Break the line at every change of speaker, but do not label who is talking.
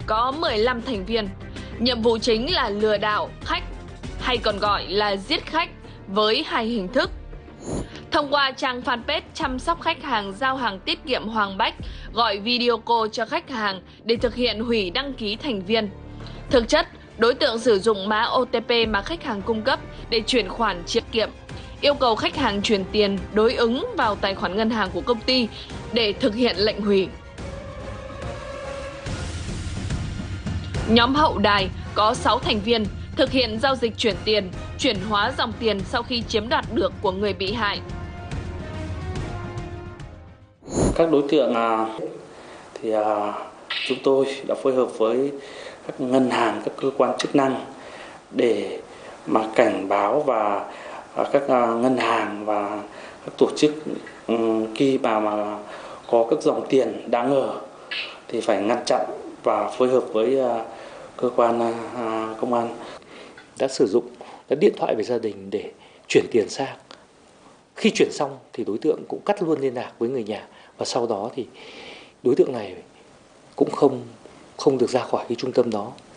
có 15 thành viên. Nhiệm vụ chính là lừa đảo khách, hay còn gọi là giết khách, với hai hình thức. Thông qua trang fanpage chăm sóc khách hàng giao hàng tiết kiệm Hoàng Bách, gọi video call cho khách hàng để thực hiện hủy đăng ký thành viên. Thực chất, đối tượng sử dụng mã OTP mà khách hàng cung cấp để chuyển khoản tiết kiệm, yêu cầu khách hàng chuyển tiền đối ứng vào tài khoản ngân hàng của công ty để thực hiện lệnh hủy. Nhóm hậu đài có 6 thành viên, thực hiện giao dịch chuyển tiền, chuyển hóa dòng tiền sau khi chiếm đoạt được của người bị hại.
Các đối tượng thì chúng tôi đã phối hợp với các ngân hàng, các cơ quan chức năng để mà cảnh báo và các ngân hàng và các tổ chức khi mà có các dòng tiền đáng ngờ thì phải ngăn chặn và phối hợp với cơ quan công an.
Đã sử dụng điện thoại về gia đình để chuyển tiền sang. Khi chuyển xong thì đối tượng cũng cắt luôn liên lạc với người nhà, và sau đó thì đối tượng này cũng không được ra khỏi cái trung tâm đó.